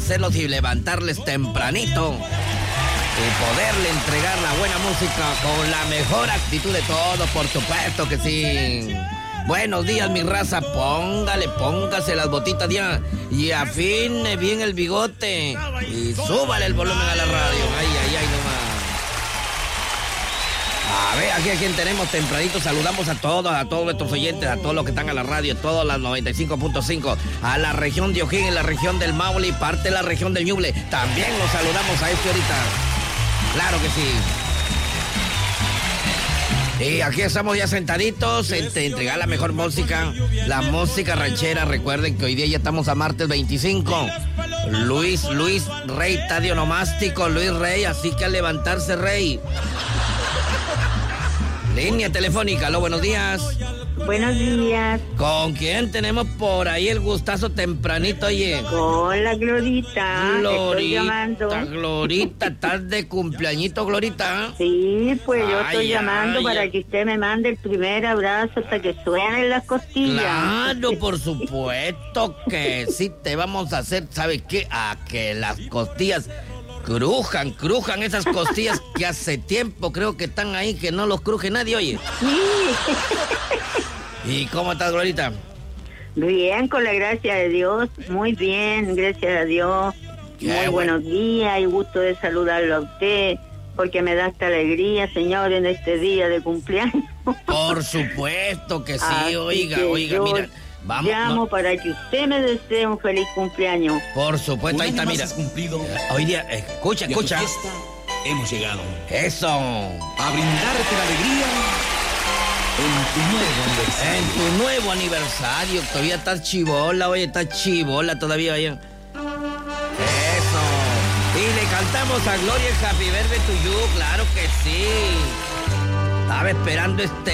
complacerlos y levantarles tempranito y poderle entregar la buena música con la mejor actitud de todos, por supuesto que sí. Buenos días, mi raza, póngase las botitas ya y afine bien el bigote y súbale el volumen a la radio. Ay, nomás. A ver, aquí a quien tenemos tempranito, saludamos a todos nuestros oyentes, a todos los que están a la radio, todas las 95.5, a la región de O'Higgins, la región del Maule y parte de la región del Ñuble. También los saludamos a ahorita. Claro que sí. Y aquí estamos ya sentaditos, entregar la mejor música, la música ranchera. Recuerden que hoy día ya estamos a martes 25. Luis Rey está de onomástico, Luis Rey, así que a levantarse, Rey. Línea telefónica, aló, buenos días. Buenos días. ¿Con quién tenemos por ahí el gustazo tempranito, oye? Con la Glorita. Estoy llamando. Glorita, ¿estás de cumpleañito, Glorita? Sí, pues yo estoy llamando para que usted me mande el primer abrazo hasta que suenen las costillas. Claro, por supuesto que sí te vamos a hacer, ¿sabe qué? A que las costillas crujan esas costillas que hace tiempo creo que están ahí, que no los cruje nadie, oye. Sí. ¿Y cómo estás, Glorita? Bien, con la gracia de Dios. Muy bien, gracias a Dios. Muy buenos días y gusto de saludarlo a usted, porque me da esta alegría, señor, en este día de cumpleaños. Por supuesto que sí, Así oiga, que mira. Llamo para que usted me desee un feliz cumpleaños. Por supuesto, ahí está, mira. Hoy día, escucha. Fiesta hemos llegado. Eso. A brindarte la alegría en tu nuevo aniversario. Todavía estás chibola, oye, estás chibola todavía, oye. Eso. Y le cantamos a Gloria el Happy Birthday to You, claro que sí. Estaba esperando